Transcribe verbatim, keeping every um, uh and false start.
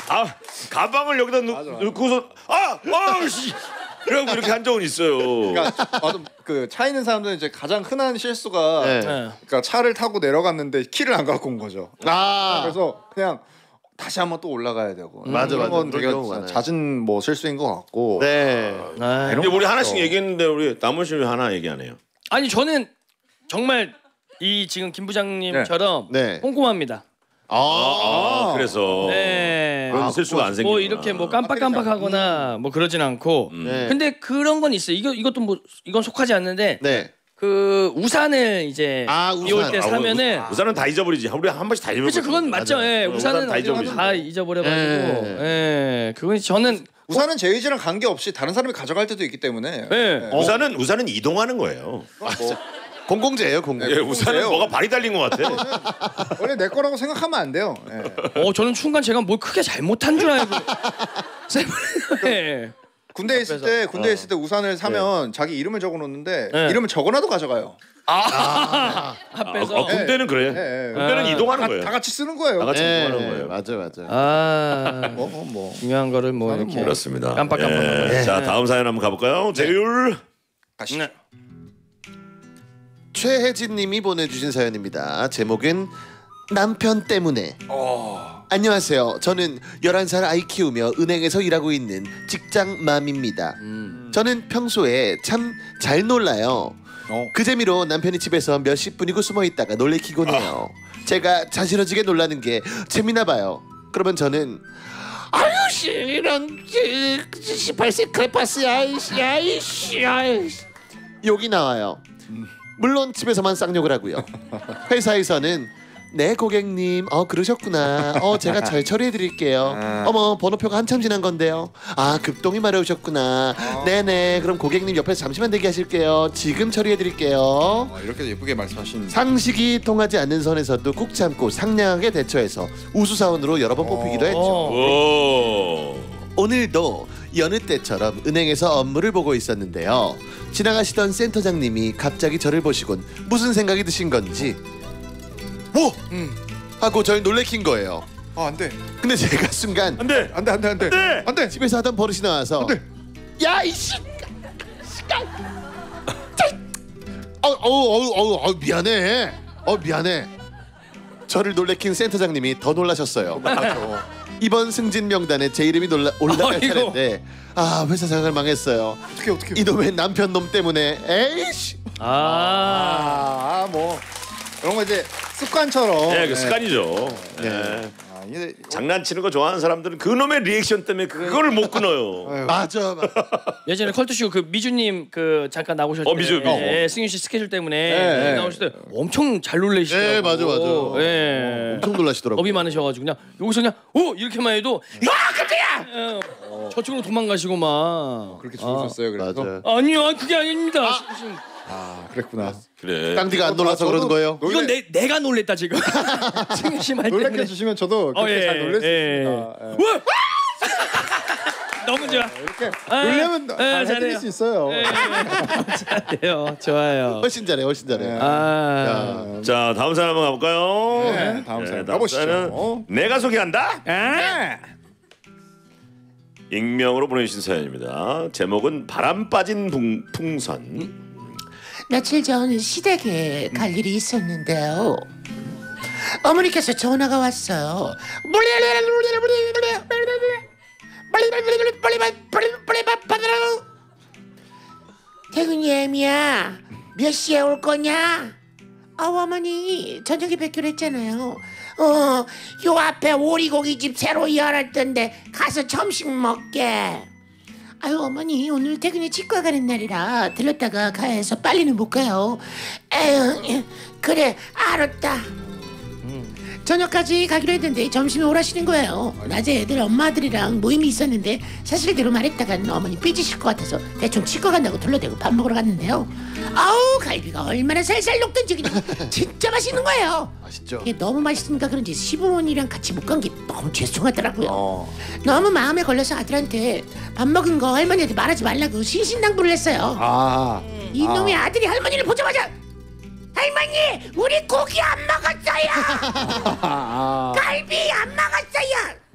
아 가방을 여기다 넣, 넣고서 아, 아씨 이러고 이렇게 한 적은 있어요. 그러니까 그 차 있는 사람들은 이제 가장 흔한 실수가 네. 그러니까 차를 타고 내려갔는데 키를 안 갖고 온 거죠. 아 그래서 그냥 다시 한번 또 올라가야 되고. 음. 맞아, 그런 맞아. 건 되게 그런 경우가 많아요. 잦은 뭐 실수인 것 같고. 네. 아, 근데 우리 하나씩 얘기했는데 우리 남은 씨는 하나 얘기 안 해요. 아니 저는 정말 이 지금 김 부장님처럼 네. 꼼꼼합니다. 아, 아, 그래서 네. 그런 실수가 안 생기고 뭐 이렇게 뭐 깜빡깜빡하거나 뭐 그러진 않고. 네. 근데 그런 건 있어요. 이거 이것도 뭐 이건 속하지 않는데 네. 그 우산을 이제 아, 비 올 때 우산. 사면은 아, 우산은 다 잊어버리지. 우리 한 번씩 다 잊어버리지. 그렇죠. 그건 맞죠. 예. 우산은 다 어디 잊어버리지. 다 잊어버려가지고. 네. 예. 그건 저는 우산은 제이지랑 관계 없이 다른 사람이 가져갈 때도 있기 때문에. 예. 우산은 우산은 이동하는 거예요. 공공재예요, 공공. 예, 우산은 뭐가 발이 달린 것 같아. 원래 내 거라고 생각하면 안 돼요. 예. 어 저는 순간 제가 뭘 크게 잘못한 줄 알고. 예. 군대에 있을 때 군대에 있을 때 우산을 사면 자기 이름을 적어놓는데 네. 이름을 적어놔도 가져가요. 아, 앞에서. 아, 군대는 그래. 예, 예. 군대는 아. 이동하는 다, 거예요. 다 같이 쓰는 거예요. 다 같이 네, 이동하는 거예요. 맞아요, 맞아요. 아, 뭐, 뭐, 뭐. 중요한 거를 뭐 이렇게 그렇습니다. 깜빡깜빡. 예. 자 다음 사연 한번 가볼까요? 제율. 가시죠. 네. 최혜진님이 보내주신 사연입니다. 제목은 남편 때문에. 어. 안녕하세요. 저는 열한 살 아이 키우며 은행에서 일하고 있는 직장맘입니다. 음. 저는 평소에 참 잘 놀라요. 어. 그 재미로 남편이 집에서 몇십 분이고 숨어 있다가 놀래키곤 해요. 제가 자지러지게 놀라는 게 재미나 봐요. 그러면 저는 아유 씨 이런 십팔 세 크레파스야 이씨 아이씨 아이씨 욕이 나와요. 물론 집에서만 쌍욕을 하고요. 회사에서는 네 고객님 어 그러셨구나 어 제가 잘 처리해 드릴게요. 어머 번호표가 한참 지난 건데요. 아 급동이 마려우셨구나. 네네 그럼 고객님 옆에서 잠시만 대기하실게요. 지금 처리해 드릴게요. 어, 이렇게 예쁘게 말씀하시는. 상식이 통하지 않는 선에서도 꾹 참고 상냥하게 대처해서 우수사원으로 여러 번 뽑히기도 했죠. 어. 오. 오늘도 여느 때처럼 은행에서 업무를 보고 있었는데요. 지나가시던 센터장님이 갑자기 저를 보시곤 무슨 생각이 드신 건지 뭐? 음. 하고 저를 놀래킨 거예요. 아, 안 돼. 근데 제가 순간 안돼. 안 돼, 안 돼, 안 돼. 돼! 안 돼. 집에서 하던 버릇이 나와서 돼. 야 이씨 어우 어우 어우 어우 미안해 어 미안해 저를 놀래킨 센터장님이 더 놀라셨어요. 이번 승진 명단에 제 이름이 놀라, 올라갈 아이고. 차례인데 아 회사 생활 망했어요. 어떻게 어떻게. 이놈의 남편 놈 때문에 에이씨 아. 아, 뭐 이런 거 이제 습관처럼. 예, 그 습관이죠. 예. 아, 이게 장난치는 거 좋아하는 사람들은 그 놈의 리액션 때문에 그거를 못 끊어요. 맞아 맞아. 예전에 컬투쇼 그 미주님 그 잠깐 나오셨을 때 어, 미주, 미주. 예, 승윤 씨 스케줄 때문에 네, 나오실 때 엄청 잘 놀래시더라고. 네, 맞아, 맞아. 예. 엄청 놀라시더라고. 겁이 많으셔가지고 그냥 여기서 그냥 오 이렇게만 해도 야 깜짝이야. 예, 저쪽으로 도망가시고 막. 그렇게 죽으셨어요. 그래서. 맞아. 아니요 그게 아닙니다. 아, 그랬구나. 그래. 깡디가 안 놀라서 그러는 거예요. 이건 내 내가 놀랬다 지금. 승윤 씨 말 때문에. 놀래켜 주시면 저도 그렇게 어, 예, 잘 놀랄 수 예. 있습니다. 예. 우와! 너무 좋아. 이렇게 아, 놀려면 예, 잘 잘해요. 해드릴 수 있어요. 예, 잘해요. 좋아요. 훨씬 잘해 훨씬 잘해. 네. 아. 자 다음 사연 한번 가볼까요? 네, 다음 사연 가보시죠. 사연은 내가 소개한다. 아. 익명으로 보내주신 사연입니다. 제목은 바람 빠진 풍, 풍선. 며칠 전 시댁에 갈 일이 있었는데요. 어머니께서 전화가 왔어요. 태근이 애미야, 몇 시에 올 거냐? 아 어머니 저녁에 뵙기로 했잖아요. 어, 요 앞에 오리고기집 새로 열었던데 가서 점심 먹게. 아유 어머니 오늘 퇴근에 치과 가는 날이라 들렀다가 가야해서 빨리는 못 가요. 에휴 그래 알았다. 저녁까지 가기로 했는데 점심에 오라시는 거예요. 낮에 애들 엄마들이랑 모임이 있었는데 사실대로 말했다간 어머니 삐지실 것 같아서 대충 치과 간다고 둘러대고 밥 먹으러 갔는데요. 아우 갈비가 얼마나 살살 녹던지 그냥 진짜 맛있는 거예요. 맛있죠. 이게 너무 맛있으니까 그런지 시부모님이랑 같이 못 간 게 너무 죄송하더라고요. 어. 너무 마음에 걸려서 아들한테 밥 먹은 거 할머니한테 말하지 말라고 신신당부를 했어요. 아. 이놈의 아들이 할머니를 보자마자 할머니 우리 고기 안 먹었어요. 아. 갈비 안 먹었어요.